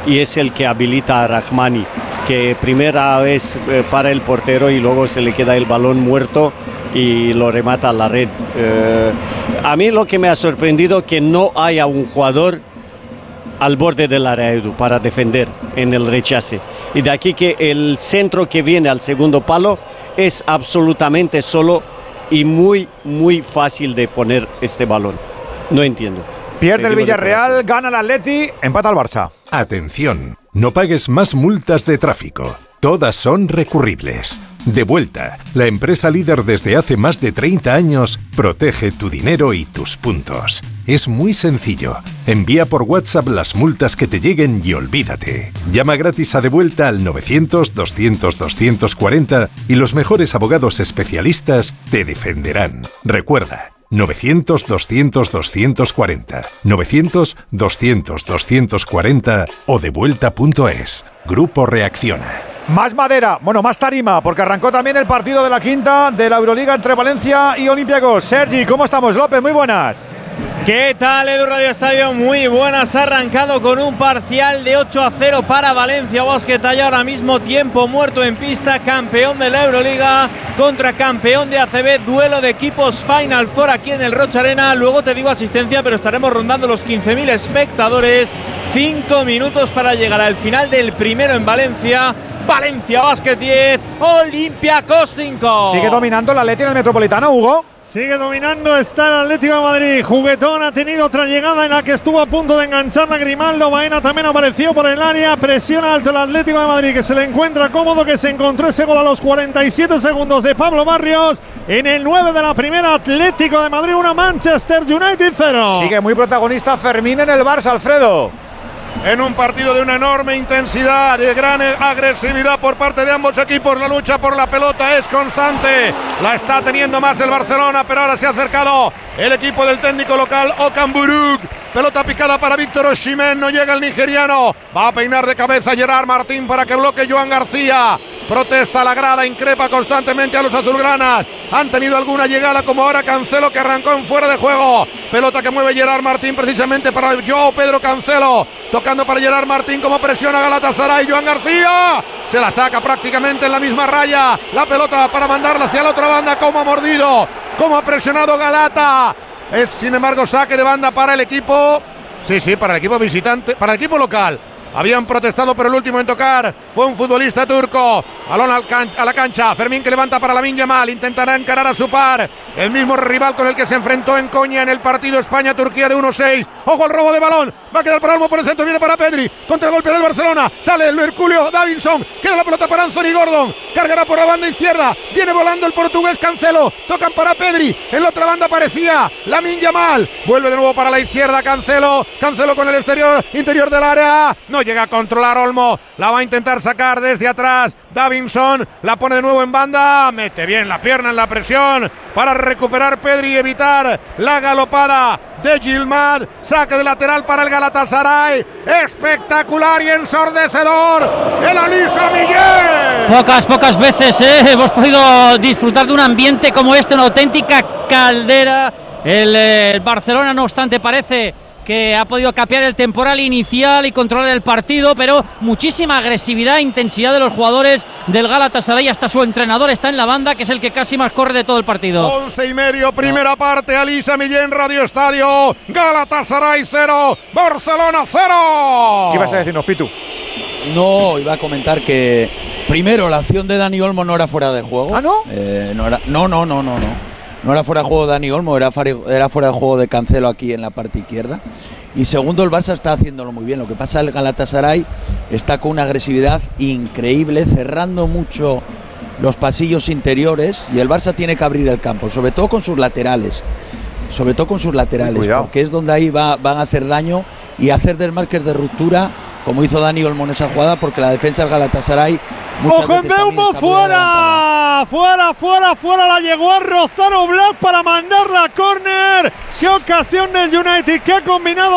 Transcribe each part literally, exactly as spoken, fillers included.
y es el que habilita a Rahmani, que primera vez eh, para el portero y luego se le queda el balón muerto y lo remata a la red. Eh, a mí lo que me ha sorprendido es que no haya un jugador al borde del área, Edu, para defender en el rechace. Y de aquí que el centro que viene al segundo palo es absolutamente solo y muy, muy fácil de poner este balón. No entiendo. Pierde el Villarreal, gana el Atleti, empata el Barça. Atención, no pagues más multas de tráfico. Todas son recurribles. Devuelta, la empresa líder desde hace más de treinta años, protege tu dinero y tus puntos. Es muy sencillo. Envía por WhatsApp las multas que te lleguen y olvídate. Llama gratis a Devuelta al novecientos, doscientos, doscientos cuarenta y los mejores abogados especialistas te defenderán. Recuerda, novecientos, doscientos, doscientos cuarenta, novecientos, doscientos, doscientos cuarenta o devuelta punto es. Grupo Reacciona. Más madera, bueno, más tarima, porque arrancó también el partido de la quinta de la Euroliga entre Valencia y Olympiacos. Sergi, ¿cómo estamos? López, muy buenas. ¿Qué tal, Edu Radio Estadio? Muy buenas, ha arrancado con un parcial de ocho a cero para Valencia Basket. Hay ahora mismo tiempo muerto en pista, campeón de la Euroliga contra campeón de A C B, duelo de equipos Final Four aquí en el Rocha Arena. Luego te digo asistencia, pero estaremos rondando los quince mil espectadores. Cinco minutos para llegar al final del primero en Valencia. Valencia Basket diez, Olympiacos cinco. Sigue dominando el Atleti en el Metropolitano, Hugo. Sigue dominando, está el Atlético de Madrid. Juguetón ha tenido otra llegada en la que estuvo a punto de enganchar a Grimaldo. Baena también apareció por el área. Presiona alto el Atlético de Madrid, que se le encuentra cómodo, que se encontró ese gol a los cuarenta y siete segundos de Pablo Barrios. En el nueve de la primera, Atlético de Madrid uno, Manchester United cero. Sigue muy protagonista Fermín en el Barça, Alfredo. En un partido de una enorme intensidad, de gran agresividad por parte de ambos equipos. La lucha por la pelota es constante. La está teniendo más el Barcelona, pero ahora se ha acercado el equipo del técnico local, Okan Buruk. Pelota picada para Víctor Osimhen, no llega el nigeriano. Va a peinar de cabeza Gerard Martín para que bloquee Joan García. Protesta la grada, increpa constantemente a los azulgranas. Han tenido alguna llegada, como ahora Cancelo, que arrancó en fuera de juego. Pelota que mueve Gerard Martín precisamente para Joao Pedro Cancelo. Tocando para Gerard Martín, como presiona Galatasaray. Joan García se la saca prácticamente en la misma raya. La pelota para mandarla hacia la otra banda. Como ha mordido, como ha presionado Galata. Es sin embargo saque de banda para el equipo. Sí, sí, para el equipo visitante, para el equipo local. Habían protestado, pero el último en tocar fue un futbolista turco. Balón al can- a la cancha. Fermín, que levanta para Lamine Yamal. Intentará encarar a su par, el mismo rival con el que se enfrentó en Konya en el partido España-Turquía de uno seis. Ojo al robo de balón. Va a quedar para Olmo por el centro. Viene para Pedri. Contra el golpe del Barcelona. Sale el Herculeo Davinson. Queda la pelota para Anthony Gordon. Cargará por la banda izquierda. Viene volando el portugués Cancelo. Tocan para Pedri. En la otra banda aparecía Lamine Yamal. Vuelve de nuevo para la izquierda Cancelo. Cancelo con el exterior, interior del área. No llega a controlar Olmo. La va a intentar sacar desde atrás Davinson. La pone de nuevo en banda. Mete bien la pierna en la presión para recuperar Pedri y evitar la galopada de Gilmad. Saque de lateral para el Galatasaray. Espectacular y ensordecedor el Alisa Millén. Pocas, pocas veces eh, hemos podido disfrutar de un ambiente como este, una auténtica caldera. El, eh, el Barcelona, no obstante, parece que ha podido capear el temporal inicial y controlar el partido, pero muchísima agresividad, intensidad de los jugadores del Galatasaray. Hasta su entrenador está en la banda, que es el que casi más corre de todo el partido. Once y medio, primera parte. Alisa Millén, Radio Estadio. Galatasaray cero, Barcelona cero. ¿Qué ibas a decirnos, Pitu? No, iba a comentar que primero la acción de Dani Olmo no era fuera de juego. ¿Ah, no? Eh, no, era, no, no, no, no, no. No era fuera de juego de Dani Olmo, era, era fuera de juego de Cancelo aquí en la parte izquierda. Y segundo, el Barça está haciéndolo muy bien. Lo que pasa, el Galatasaray está con una agresividad increíble, cerrando mucho los pasillos interiores, y el Barça tiene que abrir el campo, sobre todo con sus laterales. Sobre todo con sus laterales, Cuidado. porque es donde ahí va, van a hacer daño y hacer desmarques de ruptura, como hizo Dani Olmo en esa jugada, porque la defensa del Galatasaray... ¡Ojo en Beumo! ¡Fuera! ¡Fuera, fuera, fuera! La llegó a rozar Oblak para mandar la córner. ¡Qué ocasión del United! ¡Qué ha combinado bien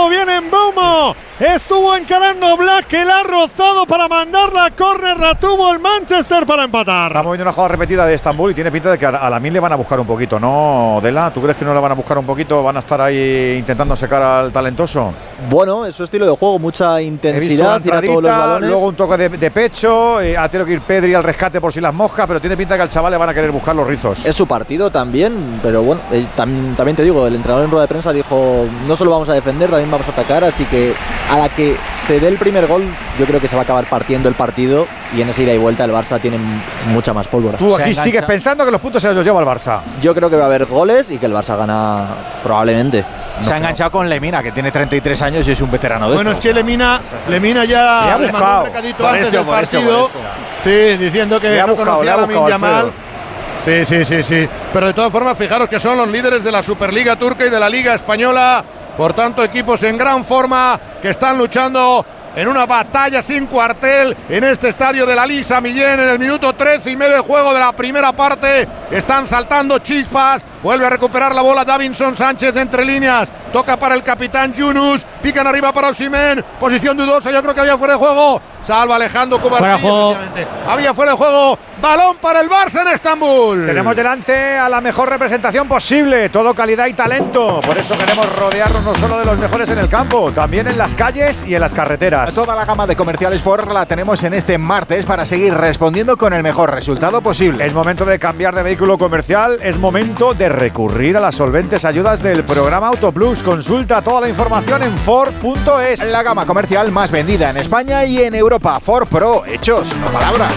Mbeumo estuvo encarando Black, que la ha rozado para mandarla a córner, la tuvo el Manchester para empatar. Estamos viendo una jugada repetida de Estambul y tiene pinta de que a Lamine le van a buscar un poquito, ¿no, Dela? ¿Tú crees que no le van a buscar un poquito? ¿Van a estar ahí intentando secar al talentoso? Bueno, es su estilo de juego, mucha intensidad, tira todos los balones. Luego un toque de, de pecho, eh, ha tenido que ir Pedri al rescate por si las moscas, pero tiene pinta que al chaval le van a querer buscar los rizos. Es su partido también, pero bueno, eh, tam, también te digo, el entrenador en rueda de prensa dijo, no solo vamos a defender, también vamos a atacar, así que a la que se dé el primer gol, yo creo que se va a acabar partiendo el partido y en esa ida y vuelta el Barça tiene mucha más pólvora. Tú aquí sigues pensando que los puntos se los lleva el Barça. Yo creo que va a haber goles y que el Barça gana probablemente. No se ha enganchado con Lemina, que tiene treinta y tres años y es un veterano de Bueno, esto. es que Lemina, Lemina ya le mandó un recadito antes del partido. Sí, diciendo que no conocía a Lamine Yamal. Sí, sí, sí, sí. Pero de todas formas, fijaros que son los líderes de la Superliga Turca y de la Liga Española. Por tanto, equipos en gran forma que están luchando en una batalla sin cuartel en este estadio de la Lisa Millén. En el minuto trece y medio de juego de la primera parte están saltando chispas. Vuelve a recuperar la bola Davinson Sánchez de entre líneas. Toca para el capitán Yunus. Pican arriba para Osimhen. Posición dudosa, yo creo que había fuera de juego. Salva Alejandro Cubarsí. Había fuera de juego. Balón para el Barça en Estambul. Tenemos delante a la mejor representación posible. Todo calidad y talento. Por eso queremos rodearnos no solo de los mejores en el campo, también en las calles y en las carreteras. Toda la gama de comerciales Ford la tenemos en este martes para seguir respondiendo con el mejor resultado posible. Es momento de cambiar de vehículo comercial. Es momento de recurrir a las solventes ayudas del programa Autoplus. Consulta toda la información en Ford punto es. La gama comercial más vendida en España y en Europa. Ford Pro, hechos, no palabras.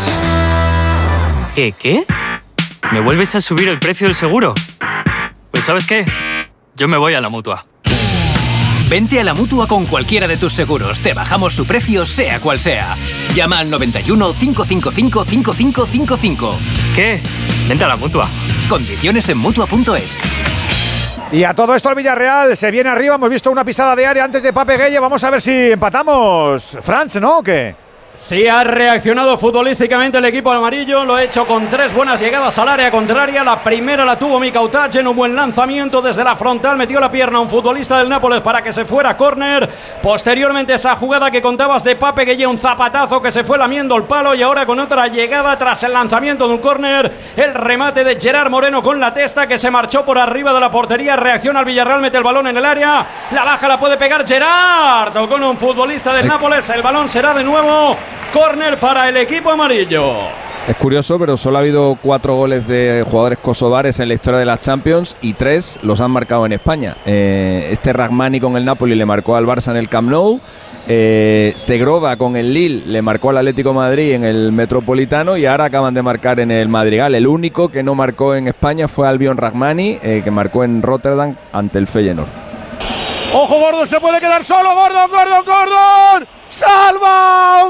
¿Qué? ¿Qué? ¿Me vuelves a subir el precio del seguro? Pues ¿sabes qué? Yo me voy a la Mutua. Vente a la Mutua con cualquiera de tus seguros. Te bajamos su precio, sea cual sea. Llama al noventa y uno, cinco cinco cinco, cinco cinco cinco cinco. ¿Qué? Vente a la Mutua. Condiciones en Mutua punto es. Y a todo esto el Villarreal se viene arriba. Hemos visto una pisada de área antes de Pape Gueye. Vamos a ver si empatamos. Franz, ¿no? ¿O qué? Sí, ha reaccionado futbolísticamente el equipo amarillo, lo ha hecho con tres buenas llegadas al área contraria. La primera la tuvo Mika Utac en un buen lanzamiento desde la frontal, metió la pierna a un futbolista del Nápoles para que se fuera a córner. Posteriormente esa jugada que contabas de Pape Gueye, un zapatazo que se fue lamiendo el palo, y ahora con otra llegada tras el lanzamiento de un córner, el remate de Gerard Moreno con la testa que se marchó por arriba de la portería. Reacciona el Villarreal, mete el balón en el área, la baja, la puede pegar Gerard, tocó con un futbolista del Nápoles, el balón será de nuevo córner para el equipo amarillo. Es curioso, pero solo ha habido cuatro goles de jugadores kosovares en la historia de las Champions y tres los han marcado en España. Eh, este Rahmani con el Napoli le marcó al Barça en el Camp Nou. Eh, Segrova con el Lille le marcó al Atlético de Madrid en el Metropolitano y ahora acaban de marcar en el Madrigal. El único que no marcó en España fue Albion Rahmani, eh, que marcó en Rotterdam ante el Feyenoord. Ojo, Gordon se puede quedar solo. Gordon, Gordon, Gordon. ¡Salva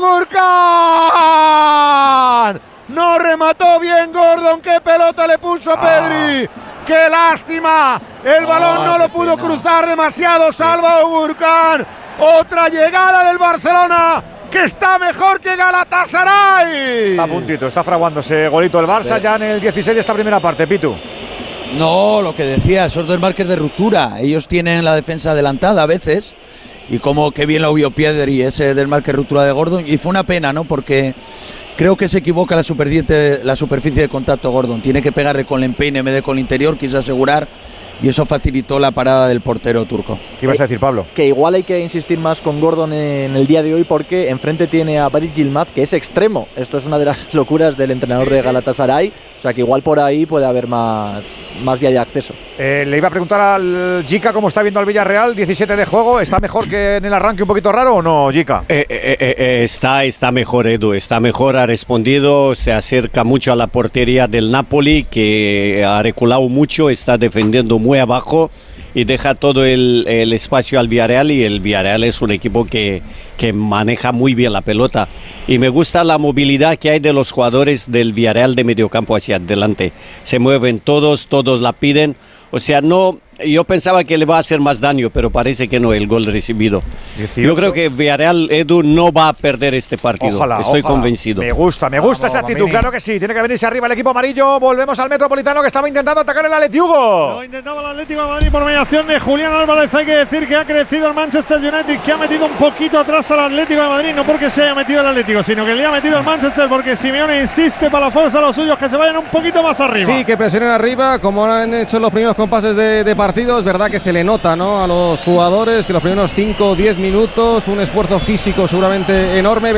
Gurkan! No remató bien Gordon. ¡Qué pelota le puso Pedri! ¡Qué lástima! El balón no lo pudo cruzar demasiado. Salva Gurkan. Otra llegada del Barcelona, que está mejor que Galatasaray. Está a puntito, está fraguándose golito el Barça sí. Ya en el dieciséis de esta primera parte, Pitu. No, lo que decía, esos desmarques de ruptura. Ellos tienen la defensa adelantada a veces. Y como que bien lo vio Piedri, ese desmarque de ruptura de Gordon. Y fue una pena, ¿no? Porque creo que se equivoca la superficie, la superficie de contacto Gordon. Tiene que pegarle con el empeine en vez de con el interior, quiso asegurar. Y eso facilitó la parada del portero turco. ¿Qué ibas a decir, Pablo? Que igual hay que insistir más con Gordon en el día de hoy porque enfrente tiene a Baris Yilmaz, que es extremo. Esto es una de las locuras del entrenador de Galatasaray. O sea que igual por ahí puede haber más, más vía de acceso. Eh, le iba a preguntar al Jica cómo está viendo al Villarreal. diecisiete de juego. ¿Está mejor que en el arranque un poquito raro o no, Jica? Eh, eh, eh, está, está mejor, Edu. Está mejor, ha respondido. Se acerca mucho a la portería del Napoli, que ha reculado mucho. Está defendiendo muy muy abajo y deja todo el, el espacio al Villarreal, y el Villarreal es un equipo que, que maneja muy bien la pelota, y me gusta la movilidad que hay de los jugadores del Villarreal de mediocampo hacia adelante. Se mueven todos, todos la piden, o sea, no yo pensaba que le va a hacer más daño, pero parece que no, el gol recibido. dieciocho. Yo creo que Villarreal, Edu, no va a perder este partido. Ojalá, Estoy ojalá. convencido. Me gusta, me gusta Vamos, esa actitud, Bambini. claro que sí. Tiene que venirse arriba el equipo amarillo. Volvemos al Metropolitano que estaba intentando atacar el Atleti, Hugo. Lo intentaba el Atlético de Madrid por mediación de Julián Álvarez. Hay que decir que ha crecido el Manchester United, que ha metido un poquito atrás al Atlético de Madrid, no porque se haya metido el Atlético, sino que le ha metido el Manchester porque Simeone insiste para la fuerza a los suyos que se vayan un poquito más arriba. Sí, que presionen arriba, como han hecho en los primeros compases de, de partido. Es verdad que se le nota, ¿no?, a los jugadores que los primeros cinco o diez minutos, un esfuerzo físico seguramente enorme.